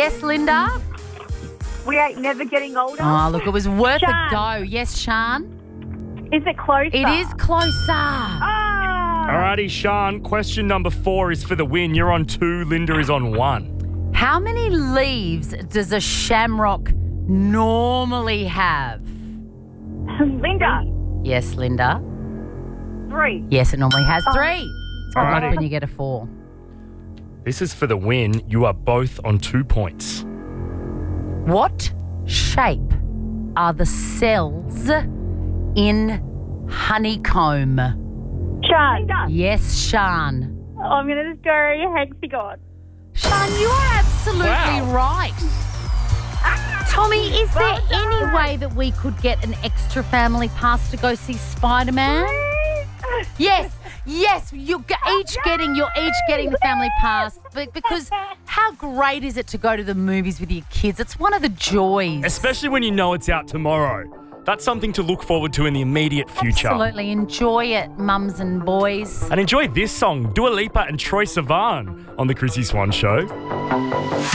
Yes, Linda? We ain't never getting older. Oh, look, it was worth a Shan. go. Yes, Shan? Is it closer? It is closer. Ah. Alrighty, Sean. Question number 4 is for the win. You're on 2. Linda is on 1. How many leaves does a shamrock normally have? Linda. Yes, Linda? 3. Yes, it normally has 3. It's good luck Alrighty. when you get a 4. This is for the win. You are both on 2 points. What shape are the cells in honeycomb? Shan. Linda. Yes, Shan. I'm going to just go hexagon. Shan, you are absolutely Wow. right. Tommy, is there Well done. any way that we could get an extra family pass to go see Spider-Man? Yes, you're each getting the family pass because how great is it to go to the movies with your kids? It's one of the joys. Especially when you know it's out tomorrow. That's something to look forward to in the immediate future. Absolutely. Enjoy it, mums and boys. And enjoy this song, Dua Lipa and Troye Sivan on The Chrissy Swan Show.